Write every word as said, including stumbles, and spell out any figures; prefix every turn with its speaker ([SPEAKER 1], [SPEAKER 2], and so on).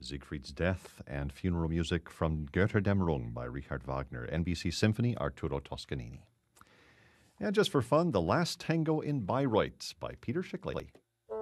[SPEAKER 1] Siegfried's Death, and funeral music from Götterdämmerung by Richard Wagner, N B C Symphony, Arturo Toscanini. And just for fun, The Last Tango in Bayreuth by Peter Schickli.